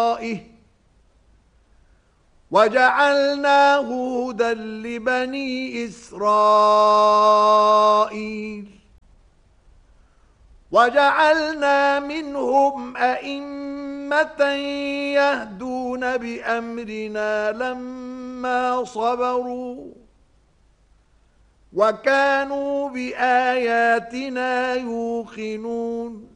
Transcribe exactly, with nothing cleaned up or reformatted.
وجعلناه هدى لبني إسرائيل وجعلنا منهم أئمة يهدون بأمرنا لما صبروا وكانوا بآياتنا يوقنون